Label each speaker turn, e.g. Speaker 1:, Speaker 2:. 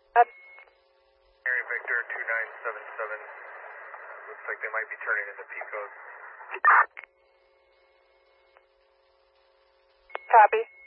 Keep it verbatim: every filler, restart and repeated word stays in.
Speaker 1: Up.
Speaker 2: Area Victor two nine seven seven. Looks like they might be turning into Picos.
Speaker 1: Copy.